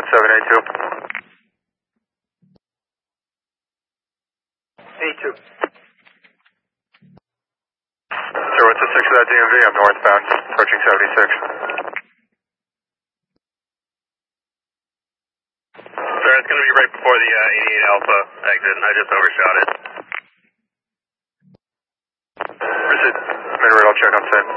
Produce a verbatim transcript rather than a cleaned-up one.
one seven eight two. eight two. Sir, what's the six of that D M V? I'm northbound, approaching seventy-six. Sir, it's going to be right before the uh, eighty-eight Alpha exit. I just overshot it. Is it? Mid radar check on site.